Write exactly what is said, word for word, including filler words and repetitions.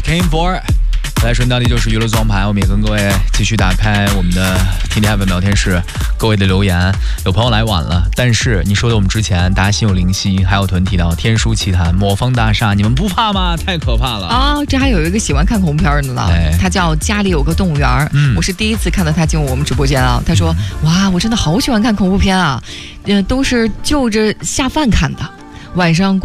Came For。来顺道理就是娱乐装盘，我们也跟各位继续打开我们的天天 F M 聊天室，各位的留言。有朋友来晚了，但是你说的我们之前大家心有灵犀，还有屯提到天书奇谭、魔方大厦，你们不怕吗？太可怕了啊！这还有一个喜欢看恐怖片的呢，哎、他叫家里有个动物园、嗯，我是第一次看到他进入我们直播间啊。他说：“嗯、哇，我真的好喜欢看恐怖片啊，呃，都是就着下饭看的，晚上。”